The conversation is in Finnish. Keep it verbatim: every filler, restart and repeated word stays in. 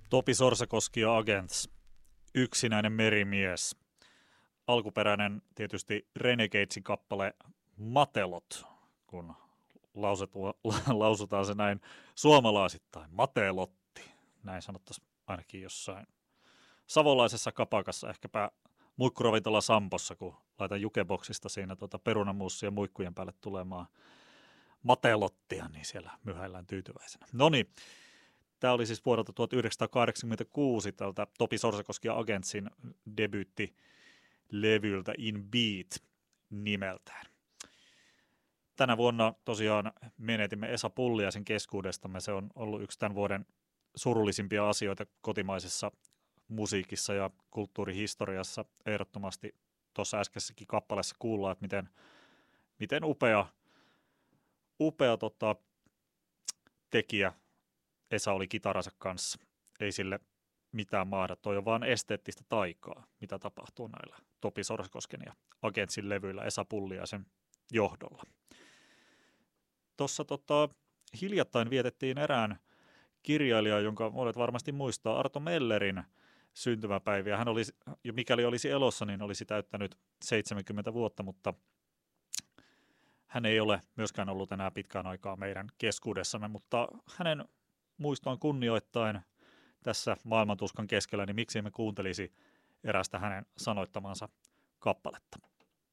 Topi Sorsakoski ja Agents, yksinäinen merimies. Alkuperäinen tietysti Renegadesin kappale Matelot, kun lausetua, lausutaan se näin suomalaisittain. Matelotti, näin sanottaisiin ainakin jossain savolaisessa kapakassa, ehkäpä muikkuravintola Sampossa, kun laitan jukeboksista siinä tuota perunamuussia muikkujen päälle tulemaan Matelottia, niin siellä myhäillään tyytyväisenä. No niin. Tämä oli siis vuodelta tuhatyhdeksänsataakahdeksankymmentäkuusi tältä Topi Sorsakoski ja Agentsin debyyttilevyltä In Beat nimeltään. Tänä vuonna tosiaan menetimme Esa Pulliaisen keskuudestamme. Se on ollut yksi tämän vuoden surullisimpia asioita kotimaisessa musiikissa ja kulttuurihistoriassa. Ehdottomasti tuossa äskeisessäkin kappaleessa kuullaan, että miten, miten upea, upea tota, tekijä Esa oli kitaransa kanssa. Ei sille mitään mahda. Toi on vaan esteettistä taikaa, mitä tapahtuu näillä Topi Sorsakosken ja Agentsin levyillä Esa Pulliaisen johdolla. Tuossa tota, hiljattain vietettiin erään kirjailija, jonka monet varmasti muistaa, Arto Mellerin syntymäpäiviä. Hän olisi, mikäli olisi elossa, niin olisi täyttänyt seitsemänkymmentä vuotta, mutta hän ei ole myöskään ollut enää pitkään aikaa meidän keskuudessamme, mutta hänen muistoon kunnioittain tässä maailmantuskan keskellä, niin miksi emme kuuntelisi erästä hänen sanoittamansa kappaletta.